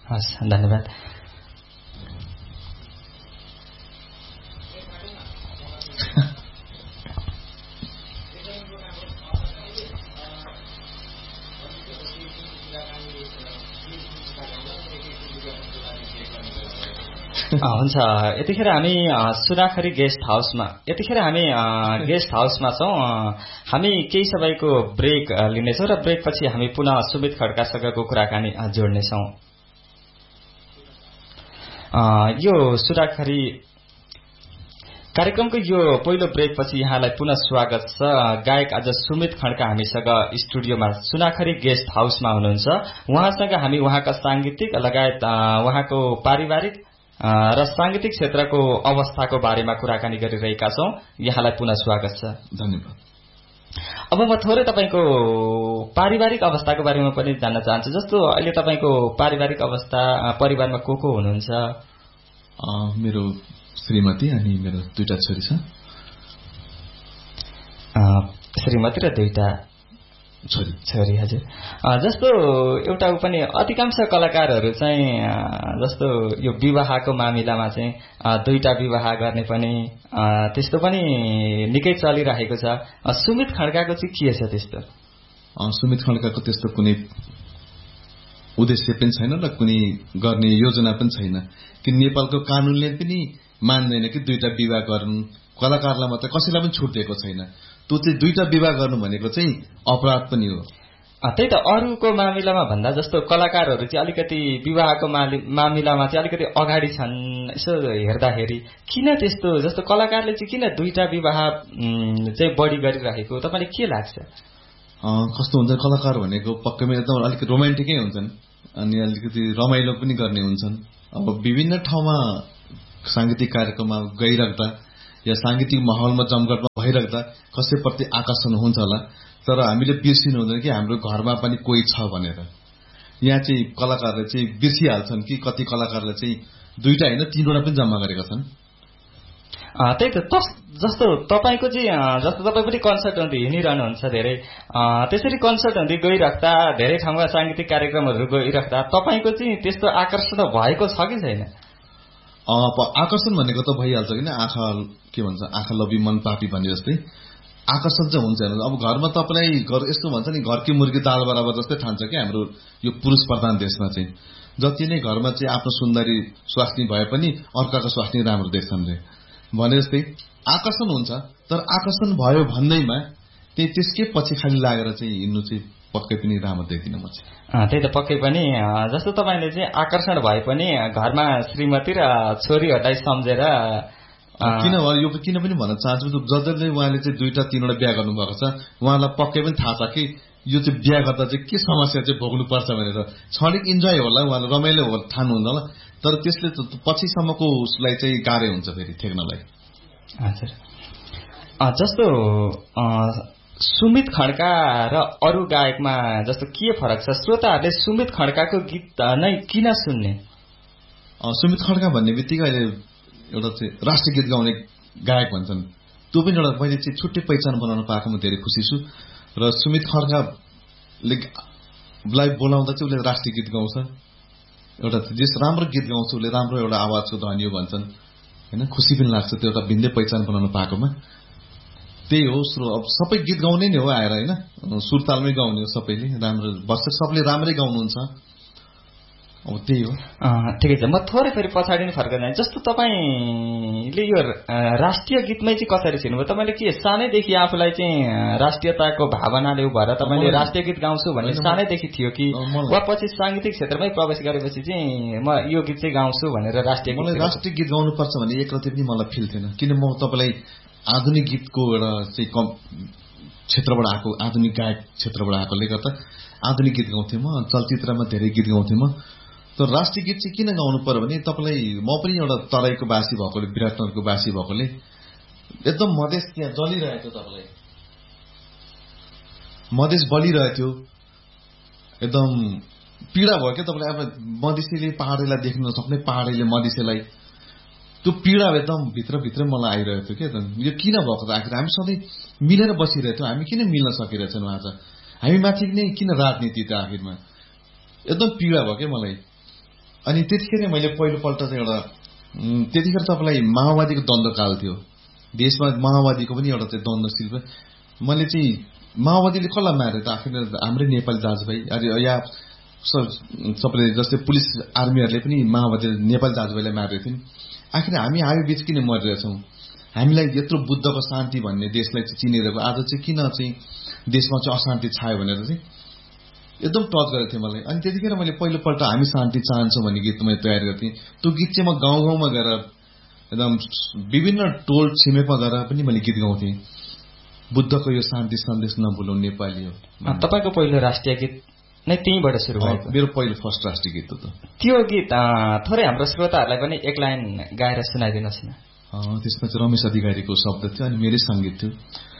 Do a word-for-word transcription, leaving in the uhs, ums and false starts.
हस् धन्यवाद। हुन्छ, यतिखेर हामी सुनाखरी गेस्ट हाउसमा यतिखेर हामी गेस्ट हाउसमा छौँ। हामी केही समयको ब्रेक लिनेछौँ र ब्रेकपछि हामी पुनः सुमित खड्कासँगको कुराकानी जोड्नेछौँ। यो सुनाखरी कार्यक्रमको यो पहिलो ब्रेकपछि यहाँलाई पुनः स्वागत छ। गायक आज सुमित खड्का हामीसँग स्टुडियोमा सुनाखरी गेस्ट हाउसमा हुनुहुन्छ। उहाँसँग हामी उहाँका सांगीतिक लगायत उहाँको पारिवारिक र सांगीतिक क्षेत्रको अवस्थाको बारेमा कुराकानी गरिरहेका छौँ। यहाँलाई पुनः स्वागत छ। धन्यवाद। अब म थोरै तपाईको पारिवारिक अवस्थाको बारेमा पनि जान्न चाहन्छु। जस्तो अहिले तपाईको पारिवारिक अवस्था, परिवारमा को को हुनुहुन्छ? मेरो श्रीमती अनि मेरो दुईटा छोरी छ। श्रीमती र दुईटा छोरी छोरी हजुर। जस्तो एउटा पनि अधिकांश कलाकारहरू चाहिँ जस्तो यो विवाहको मामिलामा चाहिँ दुईटा विवाह गर्ने पनि त्यस्तो पनि निकै चलिरहेको छ। सुमित खड्काको चाहिँ के छ त्यस्तो? सुमित खड्काको त्यस्तो कुनै उद्देश्य पनि छैन र कुनै गर्ने योजना पनि छैन। कि नेपालको कानूनले पनि मान्दैन कि दुईटा विवाह गर्नु। कलाकारलाई मात्र कसैलाई पनि छुट दिएको छैन। त्यो चाहिँ दुईटा विवाह गर्नु भनेको चाहिँ अपराध पनि हो। त्यही त अरूको मामिलामा भन्दा जस्तो कलाकारहरू चाहिँ अलिकति विवाहको मामिलामा चाहिँ अलिकति अगाडि छन्। यसो हेर्दाखेरि किन त्यस्तो? जस्तो कलाकारले चाहिँ किन दुईटा विवाह चाहिँ बढी गरिरहेको तपाईँले के लाग्छ? कस्तो हुन्छ, कलाकार भनेको पक्कै एकदम अलिकति रोमान्टिकै हुन्छन् अनि अलिकति रमाइलो पनि गर्ने हुन्छन्। अब विभिन्न ठाउँमा सांगीतिक कार्यक्रममा गइराख्दा या सांगीतिक माहौलमा जमघटमा भइराख्दा कसैप्रति आकर्षण हुन्छ होला, तर हामीले बिर्सिनु हुँदैन कि हाम्रो घरमा पनि कोही छ भनेर। यहाँ चाहिँ कलाकारले चाहिँ बिर्सिहाल्छन् कि कति कलाकारले चाहिँ दुईटा होइन तीनवटा पनि जम्मा गरेका छन्। त्यही त जस्तो तपाईँको चाहिँ जस्तो तपाईँ पनि कन्सर्ट हुँदै हिँडिरहनुहुन्छ धेरै, त्यसरी कन्सर्ट हुँदै गइराख्दा धेरै ठाउँमा सांगीतिक कार्यक्रमहरू गइराख्दा तपाईँको चाहिँ त्यस्तो आकर्षण भएको छ कि छैन? आकर्षण भनेको त भइहाल्छ किन, आँखा के भन्छ आँखा लबी मन पापी भने जस्तै आकर्षण चाहिँ हुन्छ। अब घरमा तपाईँलाई घर यस्तो भन्छ नि, घरकी मुर्गी दाल बराबर जस्तै ठान्छ कि हाम्रो यो पुरुष प्रधान देशमा चाहिँ जति नै घरमा चाहिँ आफ्नो सुन्दरी स्वास्नी भए पनि अर्काको स्वास्नी राम्रो देख्छन् रे भने जस्तै आकर्षण हुन्छ। तर आकर्षण भयो भन्दैमा त्यही त्यसकै पछि खाली लागेर चाहिँ हिँड्नु चाहिँ पक्कै पनि राम्रो देख्दिनँ म चाहिँ। त्यही त पक्कै पनि जस्तो तपाईँले चाहिँ आकर्षण भए पनि घरमा श्रीमती र छोरीहरूलाई सम्झेर किन यो किन पनि भन्न चाहन्छु, जसले उहाँले चाहिँ दुईटा तीनवटा बिहा गर्नुभएको छ उहाँलाई पक्कै पनि थाहा छ कि यो चाहिँ बिहा गर्दा चाहिँ के समस्या चाहिँ भोग्नु पर्छ भनेर। क्षणिक इन्जोय होला, उहाँलाई रमाइलो होला ठान्नुहुन्छ होला, तर त्यसले पछिसम्मको उसलाई चाहिँ गाह्रो हुन्छ फेरि ठेक्नलाई। हजुर, जस्तो सुमित खड्का र अरू गायकमा जस्तो के फरक छ? श्रोताहरूले सुमित खड्काको गीत नै किन सुन्ने? सुमित खड्का भन्ने बित्तिकै अहिले एउटा चाहिँ राष्ट्रिय गीत गाउने गायक भन्छन्, त्यो पनि एउटा मैले चाहिँ छुट्टै पहिचान बनाउन पाएकोमा धेरै खुसी छु। र सुमित खड्काले लाई बोलाउँदा चाहिँ उसले राष्ट्रिय गीत गाउँछ, एउटा जस राम्रो गीत गाउँछ उसले, राम्रो एउटा आवाजको धनी हो भन्छन् होइन। खुसी पनि लाग्छ त्यो एउटा भिन्दै पहिचान बनाउन पाएकोमा। त्यही हो, अब सबै गीत गाउने नै हो आएर होइन, सुरतालमै गाउने हो सबैले, राम्रो वर्ष सबले राम्रै गाउनुहुन्छ। अब त्यही हो। ठिकै छ, म थोरै फेरि पछाडि नै फर्कन जाएँ। जस्तो तपाईँले यो राष्ट्रिय गीतमै चाहिँ कसरी छिर्नुभयो? तपाईँले के सानैदेखि आफूलाई चाहिँ राष्ट्रियताको भावनाले उ भएर तपाईँले राष्ट्रिय गीत गाउँछु भन्ने सानैदेखि थियो कि वा पछि सांगीतिक क्षेत्रमै प्रवेश गरेपछि चाहिँ म यो गीत चाहिँ गाउँछु भनेर राष्ट्रिय मलाई राष्ट्रिय गीत गाउनुपर्छ भन्ने एकरति पनि मलाई फिल थिएन। किन म तपाईँलाई आधुनिक गीतको एउटा चाहिँ कम क्षेत्रबाट आएको, आधुनिक गायक क्षेत्रबाट आएकोले गर्दा आधुनिक गीत गाउँथेँ म, चलचित्रमा धेरै गीत गाउँथेँ म। तर राष्ट्रिय गीत चाहिँ किन गाउनु पर्यो भने तपाईँलाई म पनि एउटा तराईको बासी भएकोले, विराटनगरको बासी भएकोले एकदम मधेस त्यहाँ जलिरहेको थियो, तपाईँलाई मधेस बलिरहेको थियो, एकदम पीडा भयो क्या तपाईँलाई। अब मधेसीले पहाडीलाई देख्न नसक्ने, पहाडीले मधेसीलाई, त्यो पीडा एकदम भित्रभित्र मलाई आइरहेको थियो क्या एकदम। यो किन भएको त? आखिर हामी सधैँ मिलेर बसिरहेको थियौँ, हामी किन मिल्न सकिरहेछौँ आज? हामी माथि नै किन राजनीति त? आखिरमा एकदम पीडा भयो क्या मलाई। अनि त्यतिखेर मैले पहिलोपल्ट चाहिँ एउटा त्यतिखेर तपाईँलाई माओवादीको द्वन्द्वकाल थियो देशमा माओवादीको पनि एउटा चाहिँ द्वन्द्वशील मैले चाहिँ माओवादीले कसलाई मारे त आखिर हाम्रै नेपाली दाजुभाइ या सबैले जस्तै पुलिस आर्मीहरूले पनि माओवादीले नेपाली दाजुभाइलाई मारेको थियो नि आखिर हामी हामी बीच किन मरिरहेछौँ हामीलाई यत्रो बुद्धको शान्ति भन्ने देशलाई चाहिँ चिनेर आज चाहिँ किन चाहिँ देशमा चाहिँ अशान्ति छायो भनेर चाहिँ एकदम टच गरेको थिएँ मलाई अनि त्यतिखेर मैले पहिलोपल्ट हामी शान्ति चाहन्छौँ भन्ने गीत मैले तयार गर्थेँ त्यो गीत चाहिँ म गाउँ गाउँमा गएर एकदम विभिन्न टोल छिमेकमा गएर पनि मैले गीत गाउँथेँ बुद्धको यो शान्ति सन्देश नभुलौँ नेपाली हो तपाईँको पहिलो राष्ट्रिय गीत नै त्यहीँबाट सुरु भएको मेरो पहिलो फर्स्ट राष्ट्रिय गीत हो त त्यो गीत थोरै हाम्रो श्रोताहरूलाई पनि एक लाइन गाएर सुनाइदिनुहोस् न त्यसमा चाहिँ रमेश अधिकारीको शब्द थियो अनि मेरै सङ्गीत थियो